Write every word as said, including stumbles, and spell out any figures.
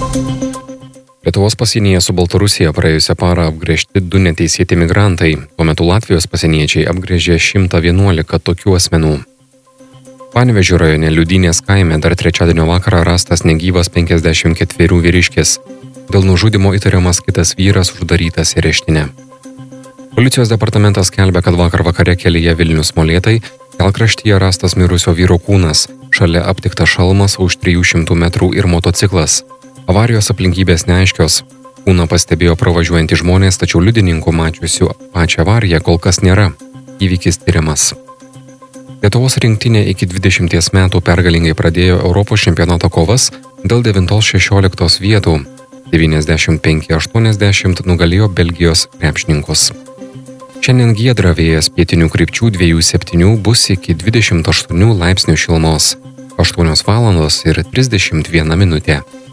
Lietuvos pasienyje su Baltarusija praėjusią parą apgręžti du neteisėti migrantai, tuo metu Latvijos pasieniečiai apgręžė šimtą vienuolika tokių asmenų. Panevėžio rajone Liudynės kaime dar trečiadienio vakarą rastas negyvas penkiasdešimt ketverių vyriškis. Dėl nužudimo įtariamas kitas vyras uždarytas į areštinę. Policijos departamentas skelbia, kad vakar vakare kelyje Vilnius-Molėtai kelkraštyje rastas mirusio vyro kūnas, šalia aptiktas šalmas už trijų šimtų metrų ir motociklas. Avarijos aplinkybės neaiškios. Kūną pastebėjo pravažiuojantys žmonės, tačiau liudininkų mačiusių pačią avariją kol kas nėra. Įvykis tyriamas. Lietuvos rinktinė iki dvidešimties metų pergalingai pradėjo Europos čempionato kovas dėl devintos šešioliktos vietų. devyniasdešimt penki aštuoniasdešimt nugalėjo Belgijos krepšininkus. Šiandien giedra, vėjas pietinių krypčių dviejų septynių bus iki dvidešimt aštuonių laipsnių šilumos. aštuonios valandos ir trisdešimt viena minutė.